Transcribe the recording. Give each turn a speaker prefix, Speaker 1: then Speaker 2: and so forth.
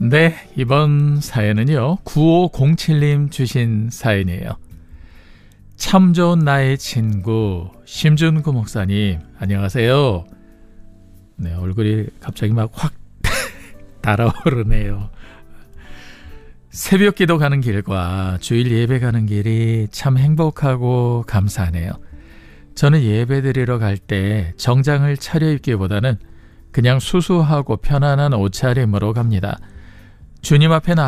Speaker 1: 네, 이번 사연은요 9507님 주신 사연이에요. 참 좋은 나의 친구 심준구 목사님, 안녕하세요. 네, 얼굴이 갑자기 막 확 달아오르네요. 새벽 기도 가는 길과 주일 예배 가는 길이 참 행복하고 감사하네요. 저는 예배 드리러 갈 때 정장을 차려입기보다는 그냥 수수하고 편안한 옷차림으로 갑니다. 주님 앞에